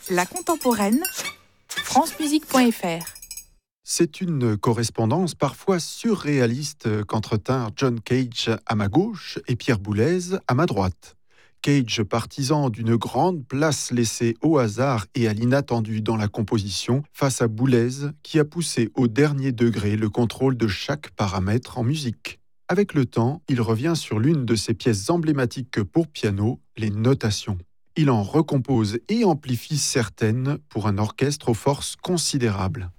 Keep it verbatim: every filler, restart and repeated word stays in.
La contemporaine, francemusique point f r. C'est une correspondance parfois surréaliste qu'entretinrent John Cage à ma gauche et Pierre Boulez à ma droite. Cage, partisan d'une grande place laissée au hasard et à l'inattendu dans la composition, face à Boulez, qui a poussé au dernier degré le contrôle de chaque paramètre en musique. Avec le temps, il revient sur l'une de ses pièces emblématiques pour piano, les notations. Il en recompose et amplifie certaines pour un orchestre aux forces considérables.